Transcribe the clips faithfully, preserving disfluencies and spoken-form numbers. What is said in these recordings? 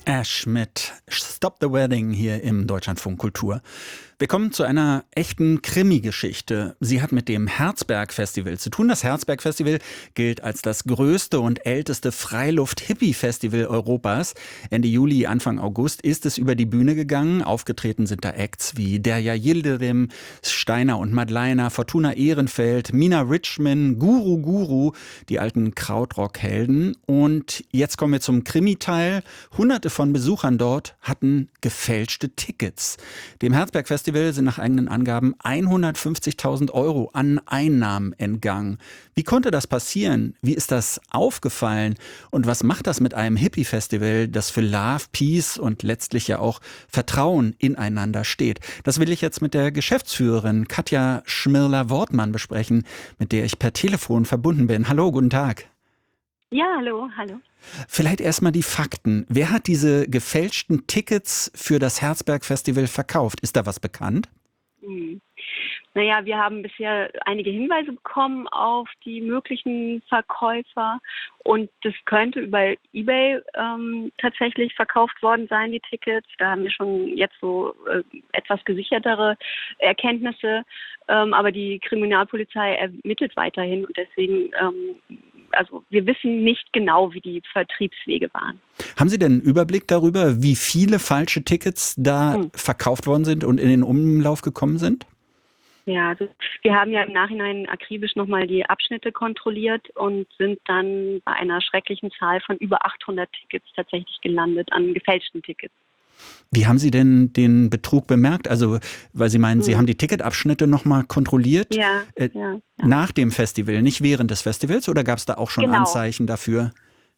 Ash mit Stop the Wedding hier im Deutschlandfunk Kultur. Wir kommen zu einer echten Krimi-Geschichte. Sie hat mit dem Herzberg-Festival zu tun. Das Herzberg-Festival gilt als das größte und älteste Freiluft-Hippie-Festival Europas. Ende Juli, Anfang August ist es über die Bühne gegangen. Aufgetreten sind da Acts wie Derya Yildirim, Steiner und Madleiner, Fortuna Ehrenfeld, Mina Richman, Guru Guru, die alten Krautrock-Helden. Und jetzt kommen wir zum Krimi-Teil. Hunderte von Besuchern dort hatten gefälschte Tickets. Dem Herzberg-Festival sind nach eigenen Angaben hundertfünfzigtausend Euro an Einnahmen entgangen. Wie konnte das passieren? Wie ist das aufgefallen? Und was macht das mit einem Hippie-Festival, das für Love, Peace und letztlich ja auch Vertrauen ineinander steht? Das will ich jetzt mit der Geschäftsführerin Katja Schmirler-Wortmann besprechen, mit der ich per Telefon verbunden bin. Hallo, guten Tag. Ja, hallo, hallo. Vielleicht erstmal die Fakten. Wer hat diese gefälschten Tickets für das Herzberg-Festival verkauft? Ist da was bekannt? Hm. Naja, wir haben bisher einige Hinweise bekommen auf die möglichen Verkäufer und das könnte über eBay ähm, tatsächlich verkauft worden sein, die Tickets. Da haben wir schon jetzt so äh, etwas gesichertere Erkenntnisse, ähm, aber die Kriminalpolizei ermittelt weiterhin und deswegen, ähm, also wir wissen nicht genau, wie die Vertriebswege waren. Haben Sie denn einen Überblick darüber, wie viele falsche Tickets da hm. verkauft worden sind und in den Umlauf gekommen sind? Ja, also wir haben ja im Nachhinein akribisch nochmal die Abschnitte kontrolliert und sind dann bei einer schrecklichen Zahl von über achthundert Tickets tatsächlich gelandet, an gefälschten Tickets. Wie haben Sie denn den Betrug bemerkt? Also, weil Sie meinen, hm. Sie haben die Ticketabschnitte nochmal kontrolliert ja, äh, ja, ja. nach dem Festival, nicht während des Festivals, oder gab es da auch schon genau. Anzeichen dafür?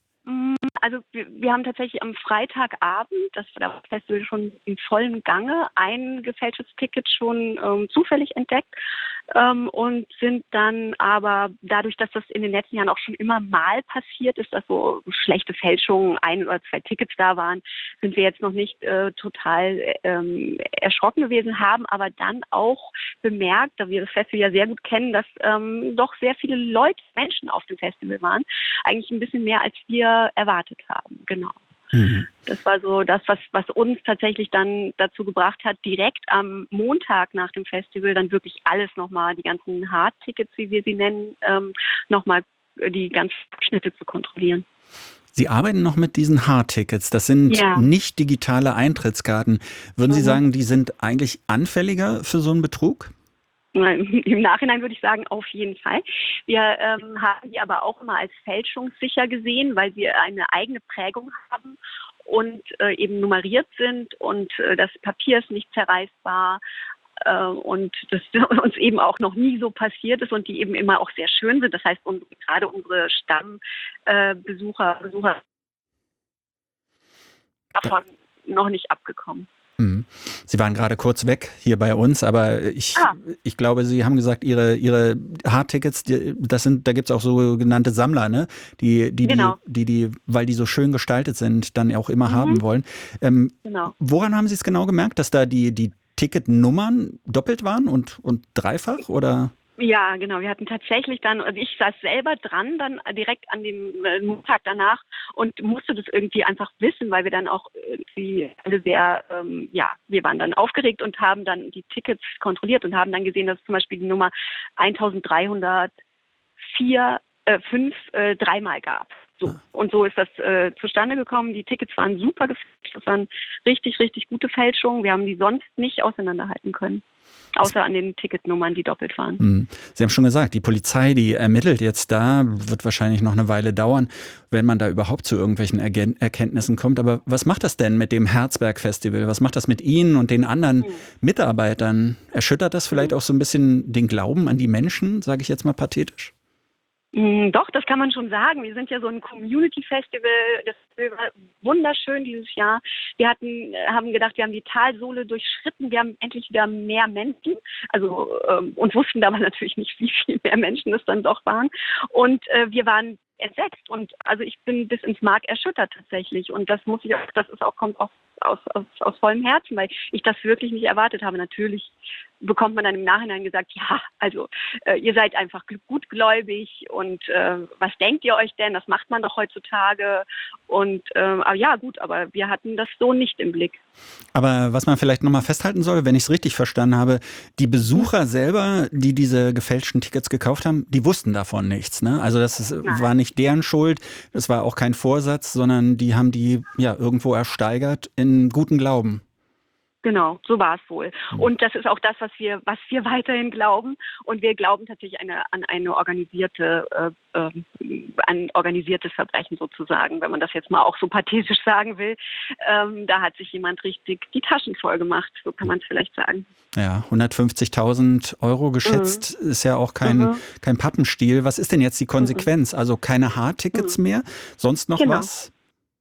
Also wir, wir haben tatsächlich am Freitagabend, das war das Festival schon im vollen Gange, ein gefälschtes Ticket schon ähm, zufällig entdeckt ähm, und sind dann aber dadurch, dass das in den letzten Jahren auch schon immer mal passiert ist, dass so schlechte Fälschungen, ein oder zwei Tickets da waren, sind wir jetzt noch nicht äh, total ähm, erschrocken gewesen, haben aber dann auch bemerkt, da wir das Festival ja sehr gut kennen, dass ähm, doch sehr viele Leute, Menschen auf dem Festival waren, eigentlich ein bisschen mehr als wir erwartet haben, genau. Mhm. Das war so das, was, was uns tatsächlich dann dazu gebracht hat, direkt am Montag nach dem Festival dann wirklich alles nochmal, die ganzen Hardtickets, wie wir sie nennen, ähm, nochmal die ganzen Abschnitte zu kontrollieren. Sie arbeiten noch mit diesen Hardtickets. Das sind ja. nicht digitale Eintrittskarten. Würden mhm. Sie sagen, die sind eigentlich anfälliger für so einen Betrug? Im Nachhinein würde ich sagen, auf jeden Fall. Wir ähm, haben die aber auch immer als fälschungssicher gesehen, weil sie eine eigene Prägung haben und äh, eben nummeriert sind und äh, das Papier ist nicht zerreißbar äh, und das uns eben auch noch nie so passiert ist und die eben immer auch sehr schön sind. Das heißt, unsere, gerade unsere Stammbesucher, äh, Besucher davon noch nicht abgekommen. Sie waren gerade kurz weg hier bei uns, aber ich, ah. ich glaube, Sie haben gesagt, Ihre, Ihre Hardtickets, die, das sind, da gibt es auch sogenannte Sammler, ne? Die, die, genau. die, die, die, weil die so schön gestaltet sind, dann auch immer mhm. haben wollen. Ähm, genau. Woran haben Sie es genau gemerkt, dass da die, die Ticketnummern doppelt waren und, und dreifach oder? Ja, genau. Wir hatten tatsächlich dann, also ich saß selber dran, dann direkt an dem äh, Montag danach und musste das irgendwie einfach wissen, weil wir dann auch irgendwie alle sehr, ähm, ja, wir waren dann aufgeregt und haben dann die Tickets kontrolliert und haben dann gesehen, dass es zum Beispiel die Nummer eintausenddreihundertvier, äh, fünf äh, dreimal gab. So. Und so ist das äh, zustande gekommen. Die Tickets waren super gefälscht. Das waren richtig, richtig gute Fälschungen. Wir haben die sonst nicht auseinanderhalten können. Außer an den Ticketnummern, die doppelt waren. Sie haben schon gesagt, die Polizei, die ermittelt jetzt da, wird wahrscheinlich noch eine Weile dauern, wenn man da überhaupt zu irgendwelchen Erkenntnissen kommt. Aber was macht das denn mit dem Herzberg-Festival? Was macht das mit Ihnen und den anderen hm. Mitarbeitern? Erschüttert das vielleicht auch so ein bisschen den Glauben an die Menschen, sage ich jetzt mal pathetisch? Doch, das kann man schon sagen. Wir sind ja so ein Community-Festival. Das war wunderschön dieses Jahr. Wir hatten, haben gedacht, wir haben die Talsohle durchschritten. Wir haben endlich wieder mehr Menschen. Also ähm, und wussten aber natürlich nicht, wie viel mehr Menschen es dann doch waren. Und äh, wir waren entsetzt. Und also ich bin bis ins Mark erschüttert tatsächlich. Und das muss ich auch, das ist auch, kommt auch aus, aus, aus vollem Herzen, weil ich das wirklich nicht erwartet habe. Natürlich bekommt man dann im Nachhinein gesagt, ja, also äh, ihr seid einfach gutgläubig und äh, was denkt ihr euch denn? Das macht man doch heutzutage. Und äh, aber ja, gut, aber wir hatten das so nicht im Blick. Aber was man vielleicht nochmal festhalten soll, wenn ich es richtig verstanden habe, die Besucher selber, die diese gefälschten Tickets gekauft haben, die wussten davon nichts, ne? Also das ist, war nicht deren Schuld, das war auch kein Vorsatz, sondern die haben die ja irgendwo ersteigert in guten Glauben. Genau, so war es wohl. Und das ist auch das, was wir, was wir weiterhin glauben. Und wir glauben tatsächlich eine, an eine organisierte, äh, äh, ein organisiertes Verbrechen sozusagen, wenn man das jetzt mal auch so pathetisch sagen will. Ähm, da hat sich jemand richtig die Taschen voll gemacht, so kann man es vielleicht sagen. Ja, hundertfünfzigtausend Euro geschätzt mhm. ist ja auch kein, mhm. kein Pappenstiel. Was ist denn jetzt die Konsequenz? Mhm. Also keine Hardtickets mhm. mehr? Sonst noch genau. was?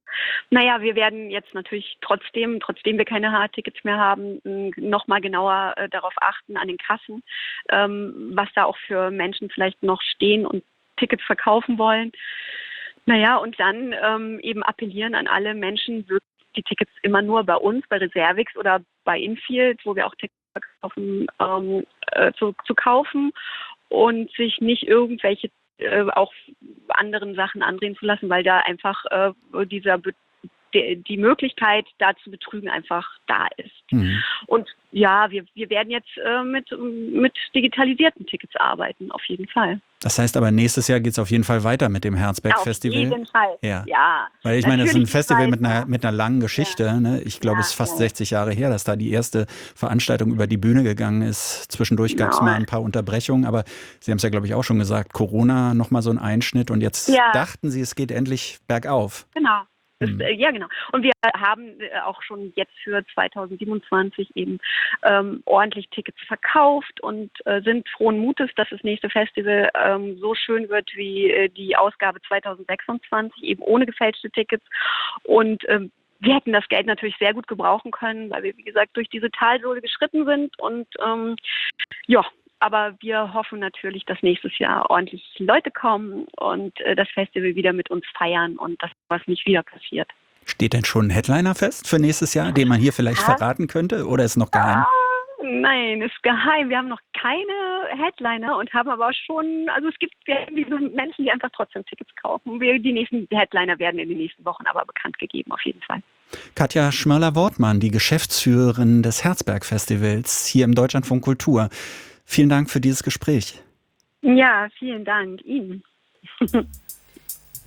Naja, wir werden jetzt natürlich trotzdem, trotzdem wir keine Hardtickets mehr haben, nochmal genauer äh, darauf achten an den Kassen, ähm, was da auch für Menschen vielleicht noch stehen und Tickets verkaufen wollen. Naja, und dann ähm, eben appellieren an alle Menschen, wirklich die Tickets immer nur bei uns, bei Reservix oder bei Infield, wo wir auch Tickets verkaufen, ähm, äh, zu, zu kaufen und sich nicht irgendwelche äh, auch anderen Sachen andrehen zu lassen, weil da einfach äh, dieser Be- die, die Möglichkeit, da zu betrügen, einfach da ist. Mhm. Und ja, wir, wir werden jetzt äh, mit, mit digitalisierten Tickets arbeiten, auf jeden Fall. Das heißt aber, nächstes Jahr geht es auf jeden Fall weiter mit dem Herzberg-Festival. Auf jeden Fall, ja. ja. Weil ich meine, das ist ein Festival mit einer, mit einer langen Geschichte. Ja. Ne? Ich glaube, ja, es ist fast ja. sechzig Jahre her, dass da die erste Veranstaltung über die Bühne gegangen ist. Zwischendurch genau. gab es mal ein paar Unterbrechungen, aber Sie haben es ja, glaube ich, auch schon gesagt, Corona, nochmal so ein Einschnitt und jetzt ja. dachten Sie, es geht endlich bergauf. Genau. Das, äh, ja, genau. Und wir haben äh, auch schon jetzt für zweitausendsiebenundzwanzig eben ähm, ordentlich Tickets verkauft und äh, sind frohen Mutes, dass das nächste Festival ähm, so schön wird wie äh, die Ausgabe zweitausendsechsundzwanzig, eben ohne gefälschte Tickets. Und ähm, wir hätten das Geld natürlich sehr gut gebrauchen können, weil wir, wie gesagt, durch diese Talsohle geschritten sind. Und ähm, ja, aber wir hoffen natürlich, dass nächstes Jahr ordentlich Leute kommen und äh, das Festival wieder mit uns feiern und dass was nicht wieder passiert. Steht denn schon ein Headliner fest für nächstes Jahr, den man hier vielleicht ja. verraten könnte, oder ist noch geheim? Ah, nein, ist geheim. Wir haben noch keine Headliner und haben aber schon, also es gibt diese Menschen, die einfach trotzdem Tickets kaufen. Wir, die nächsten Headliner werden in den nächsten Wochen aber bekannt gegeben, auf jeden Fall. Katja Schmörler-Wortmann, die Geschäftsführerin des Herzberg-Festivals hier im Deutschlandfunk Kultur. Vielen Dank für dieses Gespräch. Ja, vielen Dank Ihnen.